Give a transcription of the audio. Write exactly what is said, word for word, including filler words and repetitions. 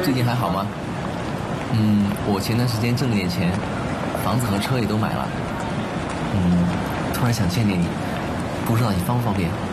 最近还好吗？嗯，我前段时间挣了点钱，房子和车也都买了。嗯，突然想见见你，不知道你方不方便？